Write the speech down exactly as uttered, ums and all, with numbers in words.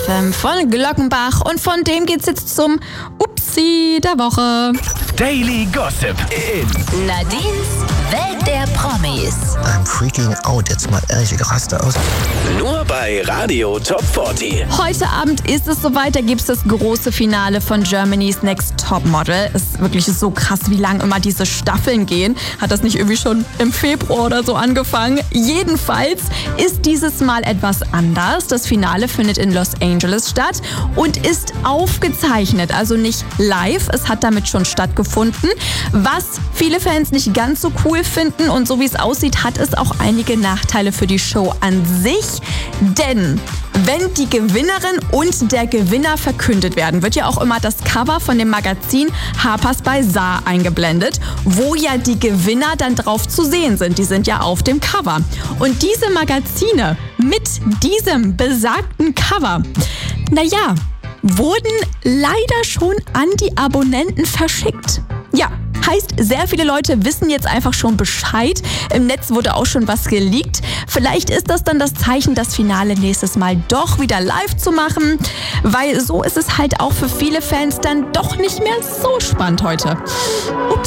F M von Glockenbach und von dem geht's jetzt zum Upsi der Woche. Daily Gossip in Nadines Welt der Promis. I'm freaking out. Jetzt mal ehrlich, ich raste aus. nur bei Radio Top vierzig. Heute Abend ist es soweit, da gibt's das große Finale von Germany's Next Topmodel. Es ist wirklich so krass, wie lang immer diese Staffeln gehen. Hat das nicht irgendwie schon im Februar oder so angefangen? Jedenfalls ist dieses Mal etwas anders. Das Finale findet in Los Angeles statt und ist aufgezeichnet, also nicht live. Es hat damit schon stattgefunden, was viele Fans nicht ganz so cool finden. Und so wie es aussieht, hat es auch einige Nachteile für die Show an sich. Denn wenn die Gewinnerin und der Gewinner verkündet werden, wird ja auch immer das Cover von dem Magazin Harper's Bazaar eingeblendet, wo ja die Gewinner dann drauf zu sehen sind. Die sind ja auf dem Cover. Und diese Magazine mit diesem besagten Cover, naja, wurden leider schon an die Abonnenten verschickt. Ja. Heißt, sehr viele Leute wissen jetzt einfach schon Bescheid. Im Netz wurde auch schon was geleakt. Vielleicht ist das dann das Zeichen, das Finale nächstes Mal doch wieder live zu machen. Weil so ist es halt auch für viele Fans dann doch nicht mehr so spannend heute. Ups.